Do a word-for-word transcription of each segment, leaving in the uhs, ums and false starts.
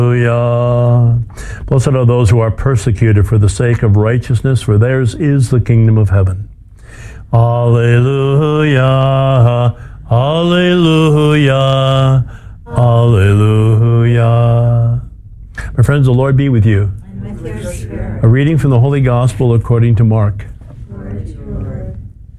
Hallelujah. Blessed are those who are persecuted for the sake of righteousness, for theirs is the kingdom of heaven. Hallelujah. Hallelujah. Hallelujah. My friends, the Lord be with you. And with your spirit. A reading from the Holy Gospel according to Mark. Glory to you, Lord.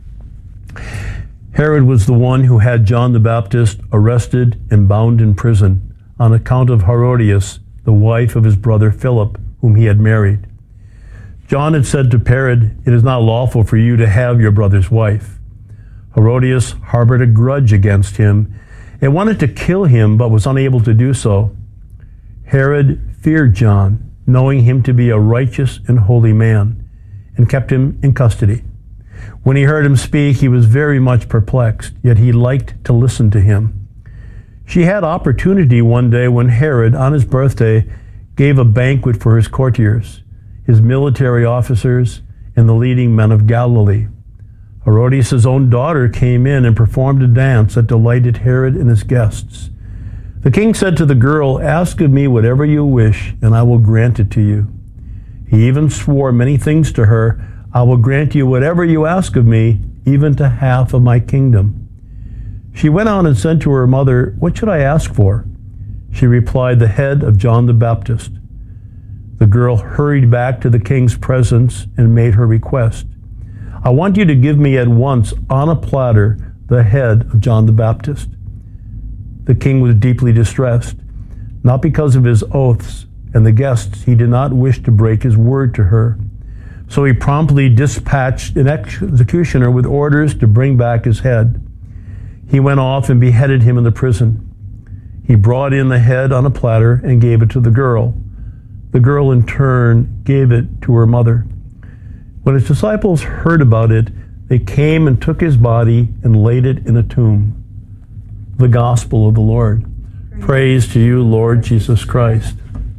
Herod was the one who had John the Baptist arrested and bound in prison on account of Herodias, the wife of his brother Philip, whom he had married. John had said to Herod, "It is not lawful for you to have your brother's wife." Herodias harbored a grudge against him and wanted to kill him, but was unable to do so. Herod feared John, knowing him to be a righteous and holy man, and kept him in custody. When he heard him speak, he was very much perplexed, yet he liked to listen to him. She had opportunity one day when Herod, on his birthday, gave a banquet for his courtiers, his military officers, and the leading men of Galilee. Herodias' own daughter came in and performed a dance that delighted Herod and his guests. The king said to the girl, "Ask of me whatever you wish, and I will grant it to you." He even swore many things to her. "I will grant you whatever you ask of me, even to half of my kingdom." She went on and said to her mother, "What should I ask for?" She replied, "The head of John the Baptist." The girl hurried back to the king's presence and made her request. "I want you to give me at once, on a platter, the head of John the Baptist." The king was deeply distressed, not because of his oaths and the guests. He did not wish to break his word to her. So he promptly dispatched an executioner with orders to bring back his head. He went off and beheaded him in the prison. He brought in the head on a platter and gave it to the girl. The girl in turn gave it to her mother. When his disciples heard about it, they came and took his body and laid it in a tomb. The Gospel of the Lord. Praise, Praise to you, Lord Jesus Christ.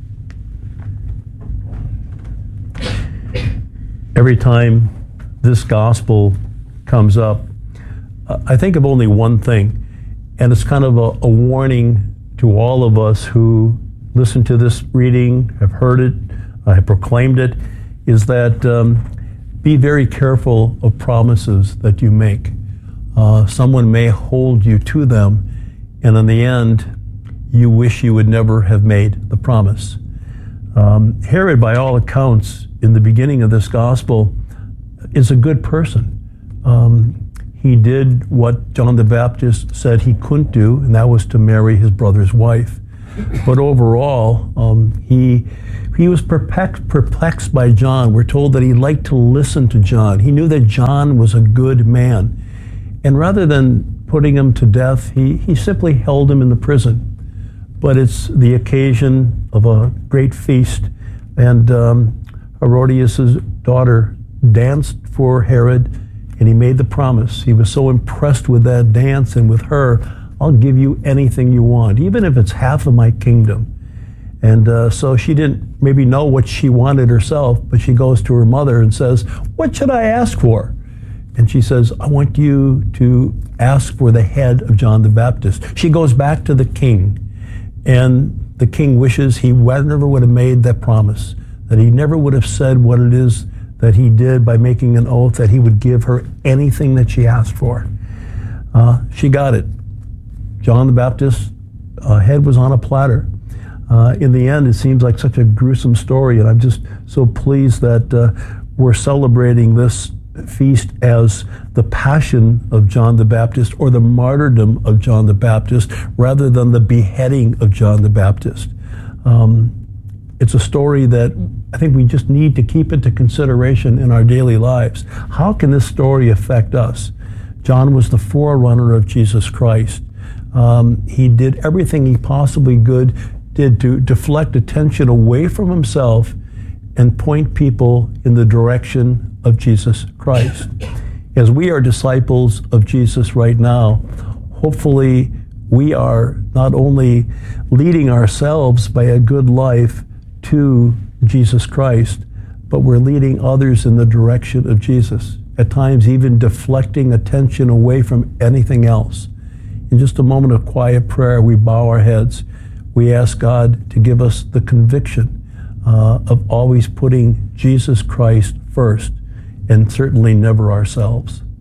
Every time this gospel comes up, I think of only one thing, and it's kind of a, a warning to all of us who listen to this reading, have heard it, uh, have proclaimed it, is that um, be very careful of promises that you make. Uh, someone may hold you to them, and in the end, you wish you would never have made the promise. Um, Herod, by all accounts, in the beginning of this gospel, is a good person. Um, he did what John the Baptist said he couldn't do, and that was to marry his brother's wife. But overall, um, he he was perplexed, perplexed by John. We're told that he liked to listen to John. He knew that John was a good man. And rather than putting him to death, he, he simply held him in the prison. But it's the occasion of a great feast, and um, Herodias' daughter danced for Herod, and he made the promise. He was so impressed with that dance and with her, "I'll give you anything you want, even if it's half of my kingdom." And uh, so she didn't maybe know what she wanted herself, but she goes to her mother and says, "What should I ask for?" And she says, "I want you to ask for the head of John the Baptist." She goes back to the king, and the king wishes he never would have made that promise, that he never would have said what it is that he did by making an oath that he would give her anything that she asked for. Uh, she got it. John the Baptist's uh, head was on a platter. Uh, in the end, it seems like such a gruesome story, and I'm just so pleased that uh, we're celebrating this feast as the passion of John the Baptist, or the martyrdom of John the Baptist, rather than the beheading of John the Baptist. Um, it's a story that I think we just need to keep into consideration in our daily lives. How can this story affect us? John was the forerunner of Jesus Christ. Um, he did everything he possibly could did to deflect attention away from himself and point people in the direction of Jesus Christ. As we are disciples of Jesus right now, hopefully we are not only leading ourselves by a good life to Jesus Christ, but we're leading others in the direction of Jesus, at times even deflecting attention away from anything else. In just a moment of quiet prayer, we bow our heads. we ask God to give us the conviction uh, of always putting Jesus Christ first, and certainly never ourselves.